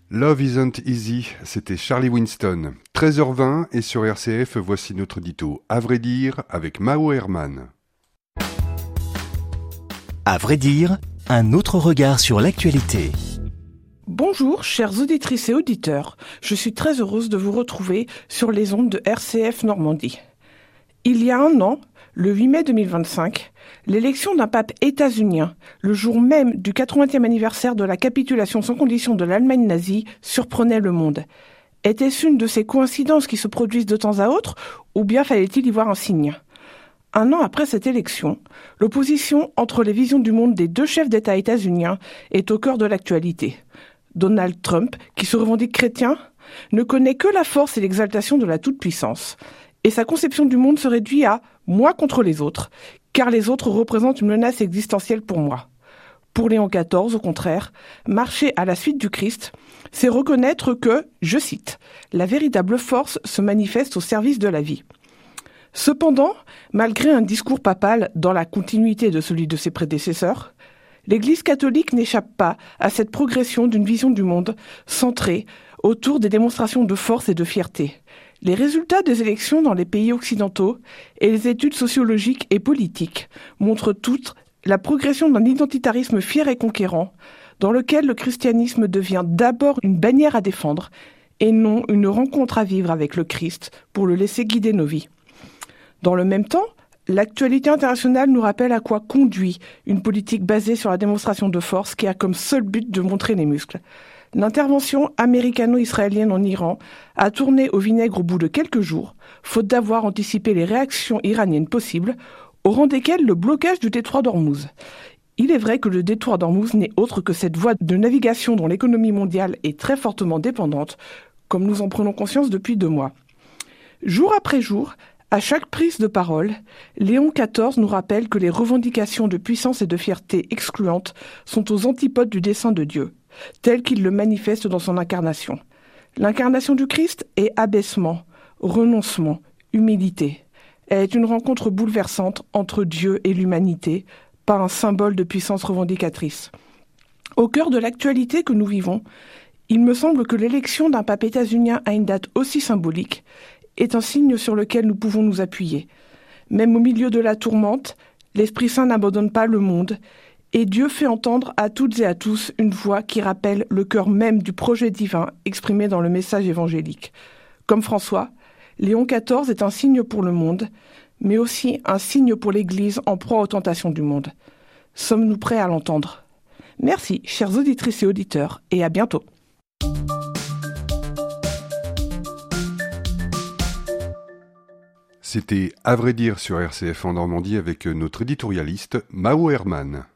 Love Isn't Easy, c'était Charlie Winston. 13h20 et sur RCF, voici notre dito À vrai dire avec Mao Herman. À vrai dire, un autre regard sur l'actualité. Bonjour, chères auditrices et auditeurs. Je suis très heureuse de vous retrouver sur les ondes de RCF Normandie. Il y a un an, le 8 mai 2025, l'élection d'un pape états-unien, le jour même du 80e anniversaire de la capitulation sans condition de l'Allemagne nazie, surprenait le monde. Était-ce une de ces coïncidences qui se produisent de temps à autre, ou bien fallait-il y voir un signe ? Un an après cette élection, l'opposition entre les visions du monde des deux chefs d'État états-uniens est au cœur de l'actualité. Donald Trump, qui se revendique chrétien, ne connaît que la force et l'exaltation de la toute-puissance. Et sa conception du monde se réduit à « moi contre les autres », car les autres représentent une menace existentielle pour moi. Pour Léon XIV, au contraire, marcher à la suite du Christ, c'est reconnaître que, je cite, « la véritable force se manifeste au service de la vie ». Cependant, malgré un discours papal dans la continuité de celui de ses prédécesseurs, l'Église catholique n'échappe pas à cette progression d'une vision du monde centrée autour des démonstrations de force et de fierté. Les résultats des élections dans les pays occidentaux et les études sociologiques et politiques montrent toutes la progression d'un identitarisme fier et conquérant, dans lequel le christianisme devient d'abord une bannière à défendre et non une rencontre à vivre avec le Christ pour le laisser guider nos vies. Dans le même temps, l'actualité internationale nous rappelle à quoi conduit une politique basée sur la démonstration de force qui a comme seul but de montrer les muscles. L'intervention américano-israélienne en Iran a tourné au vinaigre au bout de quelques jours, faute d'avoir anticipé les réactions iraniennes possibles, au rang desquelles le blocage du détroit d'Ormuz. Il est vrai que le détroit d'Ormuz n'est autre que cette voie de navigation dont l'économie mondiale est très fortement dépendante, comme nous en prenons conscience depuis 2 mois. Jour après jour, à chaque prise de parole, Léon XIV nous rappelle que les revendications de puissance et de fierté excluantes sont aux antipodes du dessein de Dieu, tel qu'il le manifeste dans son incarnation. L'incarnation du Christ est abaissement, renoncement, humilité. Elle est une rencontre bouleversante entre Dieu et l'humanité, pas un symbole de puissance revendicatrice. Au cœur de l'actualité que nous vivons, il me semble que l'élection d'un pape états-unien à une date aussi symbolique est un signe sur lequel nous pouvons nous appuyer. Même au milieu de la tourmente, l'Esprit Saint n'abandonne pas le monde et Dieu fait entendre à toutes et à tous une voix qui rappelle le cœur même du projet divin exprimé dans le message évangélique. Comme François, Léon XIV est un signe pour le monde, mais aussi un signe pour l'Église en proie aux tentations du monde. Sommes-nous prêts à l'entendre ? Merci, chères auditrices et auditeurs, et à bientôt. C'était À vrai dire sur RCF en Normandie avec notre éditorialiste Mao Herman.